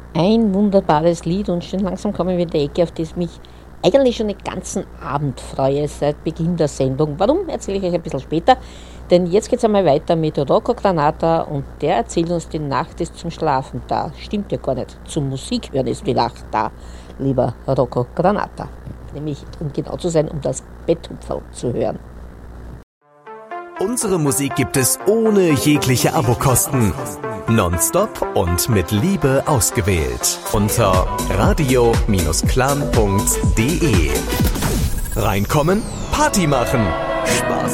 Ein wunderbares Lied und schon langsam kommen wir in die Ecke, auf das mich eigentlich schon den ganzen Abend freue, seit Beginn der Sendung. Warum, erzähle ich euch ein bisschen später, denn jetzt geht es einmal weiter mit Rocco Granata und der erzählt uns, die Nacht ist zum Schlafen da. Stimmt ja gar nicht, zum Musik hören ist die Nacht da, lieber Rocco Granata. Nämlich, um genau zu sein, um das Betthupferl zu hören. Unsere Musik gibt es ohne jegliche Abokosten. Nonstop und mit Liebe ausgewählt. Unter radio-clan.de. Reinkommen, Party machen, Spaß